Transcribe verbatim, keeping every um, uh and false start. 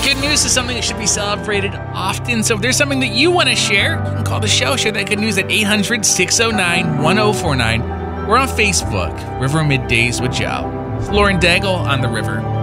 good news is something that should be celebrated often. So if there's something that you want to share, you can call the show. Share that good news at eight hundred, six oh nine, one oh four nine. We're on Facebook, River Middays with Joe. It's Lauren Daigle on the River.